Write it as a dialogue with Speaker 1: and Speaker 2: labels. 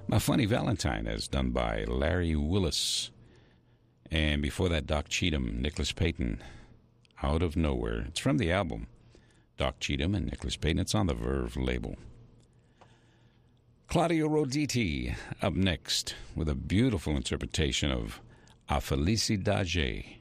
Speaker 1: My Funny Valentine, as done by Larry Willis. And before that, Doc Cheatham, Nicholas Payton, Out of Nowhere. It's from the album Doc Cheatham and Nicholas Payton. It's on the Verve label. Claudio Roditi up next with a beautiful interpretation of A Felicidade.